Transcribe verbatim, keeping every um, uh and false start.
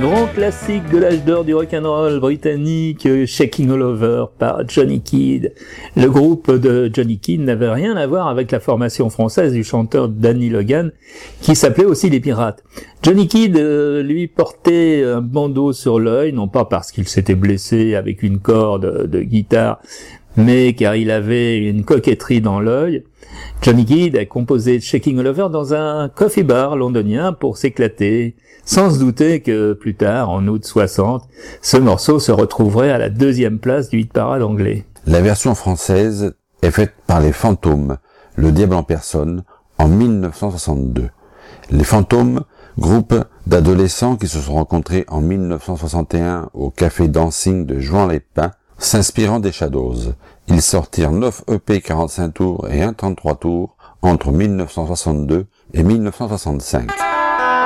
grand classique de l'âge d'or du rock'n'roll britannique, Shaking All Over par Johnny Kidd. Le groupe de Johnny Kidd n'avait rien à voir avec la formation française du chanteur Danny Logan, qui s'appelait aussi les Pirates. Johnny Kidd, euh, lui, portait un bandeau sur l'œil, non pas parce qu'il s'était blessé avec une corde de guitare, mais car il avait une coquetterie dans l'œil. Johnny Kidd a composé Shaking All Over dans un coffee bar londonien pour s'éclater, sans se douter que plus tard, en août soixante, ce morceau se retrouverait à la deuxième place du hit-parade anglais. La version française est faite par les Fantômes, le diable en personne, en mille neuf cent soixante-deux. Les Fantômes, groupe d'adolescents qui se sont rencontrés en mille neuf cent soixante et un au café Dancing de Juan Lépin, s'inspirant des Shadows. Ils sortirent neuf E P quarante-cinq tours et un trente-trois tours entre mille neuf cent soixante-deux et mille neuf cent soixante-cinq.